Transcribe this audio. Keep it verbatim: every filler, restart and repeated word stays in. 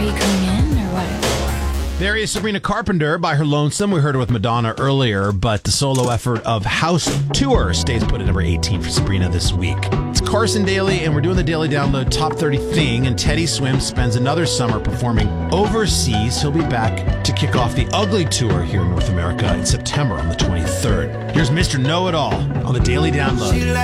Are you coming in or what? There is Sabrina Carpenter by her lonesome. We heard her with Madonna earlier, but the solo effort of House Tour stays put at number eighteen for Sabrina this week. It's Carson Daly, and we're doing the Daily Download Top thirty thing, and Teddy Swim spends another summer performing overseas. He'll be back to kick off the Ugly Tour here in North America in September on the twenty-third. Here's Mister Know-It-All on the Daily Download.